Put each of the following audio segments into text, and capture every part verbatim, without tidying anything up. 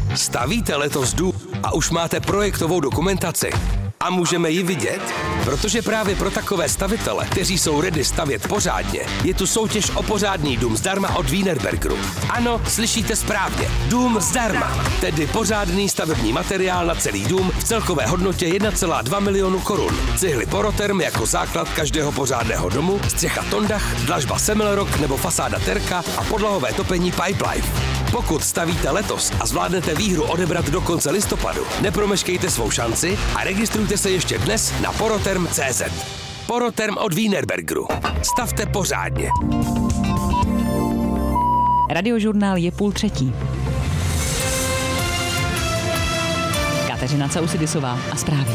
Stavíte letos dům a už máte projektovou dokumentaci? A můžeme ji vidět? Protože právě pro takové stavitele, kteří jsou ready stavět pořádně, je tu soutěž o pořádný dům zdarma od Wienerbergeru. Ano, slyšíte správně. Dům zdarma. Tedy pořádný stavební materiál na celý dům v celkové hodnotě jedna celá dva milionu korun. Cihly Poroterm jako základ každého pořádného domu, střecha Tondach, dlažba Semmelrock nebo fasáda Terka a podlahové topení Pipelife. Pokud stavíte letos a zvládnete výhru odebrat do konce listopadu, nepromeškejte svou šanci a registrujte se ještě dnes na poroterm tečka cé zet. Poroterm od Wienerbergeru. Stavte pořádně. Radiožurnál je půl třetí. Kateřina Causidisová a zprávy.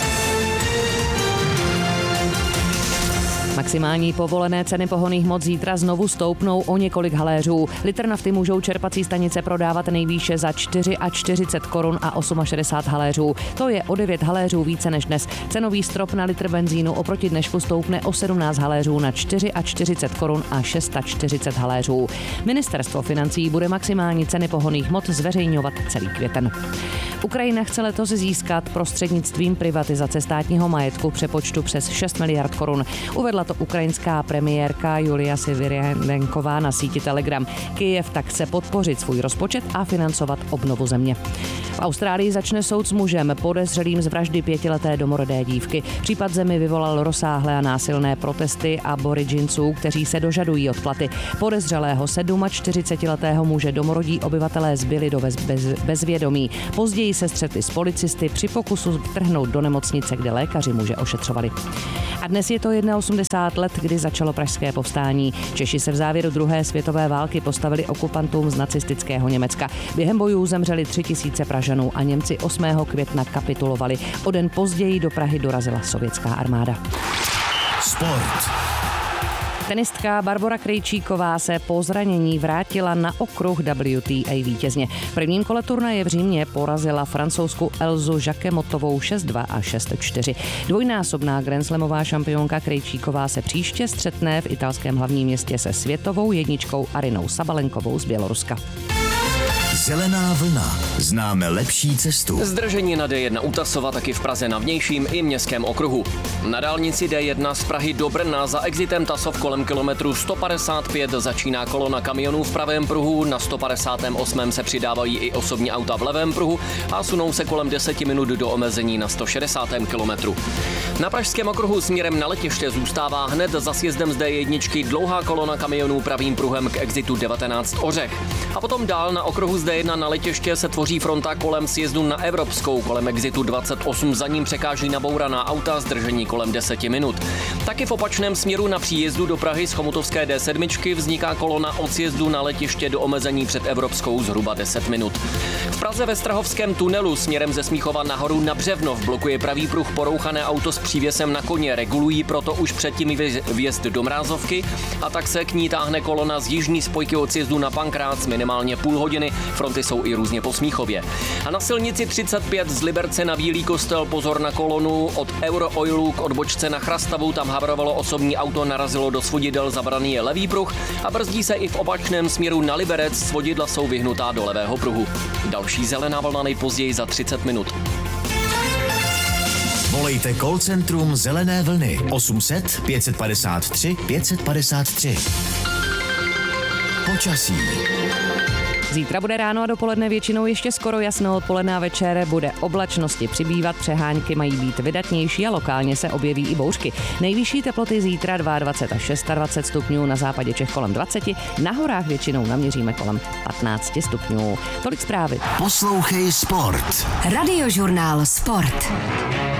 Maximální povolené ceny pohonných hmot zítra znovu stoupnou o několik haléřů. Litr nafty můžou čerpací stanice prodávat nejvýše za čtyřicet čtyři korun a šedesát osm haléřů. To je o devět haléřů více než dnes. Cenový strop na litr benzínu oproti dnešku stoupne o sedmnáct haléřů na čtyřicet čtyři korun a čtyřicet šest haléřů. Ministerstvo financí bude maximální ceny pohonných hmot zveřejňovat celý květen. Ukrajina chce letos získat prostřednictvím privatizace státního majetku v přepočtu přes šest miliard korun. Uvedla to ukrajinská premiérka Julia Sviridenková na síti Telegram. Kyjev tak chce podpořit svůj rozpočet a financovat obnovu země. V Austrálii začne soud s mužem podezřelým z vraždy pětileté domorodé dívky. Případ zemi vyvolal rozsáhlé a násilné protesty aboriginců, kteří se dožadují odplaty. Podezřelého čtyřicetisedmiletého muže domorodí obyvatelé zbyli do bez, bez, bezvědomí. Později se střetli s policisty při pokusu vtrhnout do nemocnice, kde lékaři muže ošetřovali. A dnes je to osmdesát jedna let, kdy začalo pražské povstání. Češi se v závěru druhé světové války postavili okupantům z nacistického Německa. Během bojů zemřeli tři tisíce Pražanů a Němci osmého května kapitulovali. O den později do Prahy dorazila sovětská armáda. Sport. Tenistka Barbora Krejčíková se po zranění vrátila na okruh W T A vítězně. V prvním kole turnaje v Římě porazila francouzskou Elzu Jacquemotovou šest dva a šest čtyři. Dvojnásobná grandslamová šampionka Krejčíková se příště střetne v italském hlavním městě se světovou jedničkou Arinou Sabalenkovou z Běloruska. Zelená vlna. Známe lepší cestu. Zdržení na D jedna u Tasova, taky v Praze na vnějším i městském okruhu. Na dálnici D jedna z Prahy do Brna za exitem Tasov kolem kilometru sto padesát pět začíná kolona kamionů v pravém pruhu, na sto padesát osm se přidávají i osobní auta v levém pruhu a sunou se kolem deset minut do omezení na sto šedesát kilometru. Na pražském okruhu směrem na letiště zůstává hned za sjezdem z D jedna dlouhá kolona kamionů pravým pruhem k exitu devatenáct Ořech. A potom dál na okruhu z D jedna na letiště se tvoří fronta kolem sjezdu na Evropskou, kolem exitu dvacet osm, za ním překáží nabouraná auta, zdržení kolem deset minut. Taky v opačném směru na příjezdu do Prahy z chomutovské D sedm vzniká kolona od sjezdu na letiště do omezení před Evropskou zhruba deset minut. V Praze ve Strahovském tunelu směrem ze Smíchova nahoru na Břevnov blokuje pravý pruh porouchané auto s přívěsem na koně, regulují proto už předtím vjezd do Mrázovky a tak se k ní táhne kolona z jižní spojky od sjezdu na Pankrác minimálně půl hodiny. Fronty jsou i různě po Smíchově. A na silnici třicet pět z Liberce na Bílý Kostel pozor na kolonu od Eurooilu k odbočce na Chrastavu, tam havrovalo osobní auto, narazilo do svodidel, zabraný je levý pruh a brzdí se i v opačném směru na Liberec, svodidla jsou vyhnutá do levého pruhu. Další zelená vlna nejpozději za třicet minut. Volejte call centrum Zelené vlny osm set pět padesát tři pět padesát tři. Počasí. Zítra bude ráno a dopoledne většinou ještě skoro jasno, odpoledne a večer bude oblačnosti přibývat, přehánky mají být vydatnější a lokálně se objeví i bouřky. Nejvyšší teploty zítra dvacet dva až dvacet šest stupňů, na západě Čech kolem dvacet, na horách většinou naměříme kolem patnáct stupňů. Tolik zprávy. Poslouchej Sport. Radiožurnál Sport.